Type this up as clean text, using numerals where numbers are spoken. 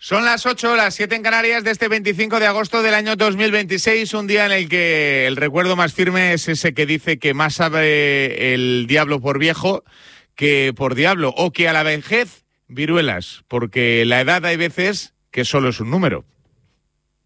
Son las 8, las 7 en Canarias de este 25 de agosto del año 2026, un día en el que el recuerdo más firme es ese que dice que más sabe el diablo por viejo que por diablo, o que a la vejez viruelas, porque la edad hay veces que solo es un número.